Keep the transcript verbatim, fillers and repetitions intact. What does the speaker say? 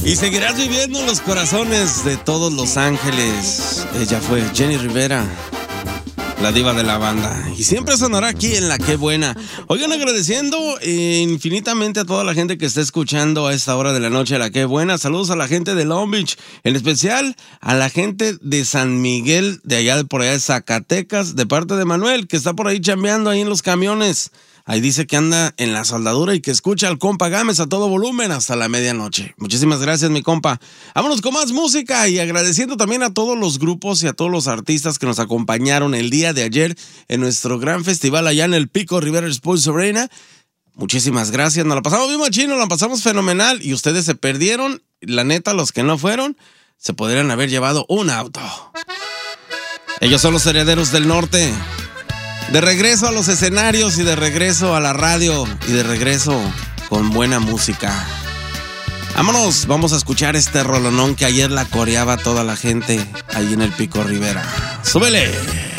Y seguirás viviendo en los corazones de todos los ángeles. Ella fue Jenny Rivera, la diva de la banda. Y siempre sonará aquí en La Qué Buena. Oigan, agradeciendo eh, infinitamente a toda la gente que está escuchando a esta hora de la noche La Qué Buena. Saludos a la gente de Long Beach, en especial a la gente de San Miguel, de allá de por allá de Zacatecas, de parte de Manuel, que está por ahí chambeando ahí en los camiones. Ahí dice que anda en la soldadura y que escucha al compa Gámez a todo volumen hasta la medianoche. Muchísimas gracias, mi compa. Vámonos con más música y agradeciendo también a todos los grupos y a todos los artistas que nos acompañaron el día de ayer en nuestro gran festival allá en el Pico Rivera Sports Arena. Muchísimas gracias. Nos la pasamos bien machino, nos la pasamos fenomenal y ustedes se perdieron. La neta, los que no fueron, se podrían haber llevado un auto. Ellos son los Herederos del Norte. De regreso a los escenarios y de regreso a la radio y de regreso con buena música. Vámonos, vamos a escuchar este rolonón que ayer la coreaba toda la gente ahí en el Pico Rivera. ¡Súbele!